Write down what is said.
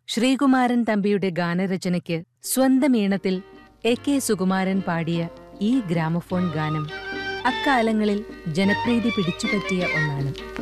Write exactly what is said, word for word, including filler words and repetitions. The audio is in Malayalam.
ശ്രീകുമാരൻ തമ്പിയുടെ ഗാനരചനയ്ക്ക് സ്വന്തം ഈണത്തിൽ എ കെ സുകുമാരൻ പാടിയ ഈ ഗ്രാമഫോൺ ഗാനം അക്കാലങ്ങളിൽ ജനപ്രീതി പിടിച്ചുപറ്റിയ ഒന്നാണ്.